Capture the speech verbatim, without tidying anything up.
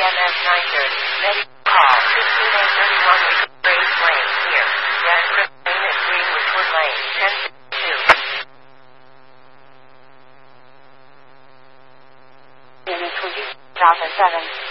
M S nine thirty. Ready. Call fifteen A thirty-one Grace Lane here. Yes, Chris Lane at Greenwood Lane. ten fifty-two. Unit twenty, Alpha seven.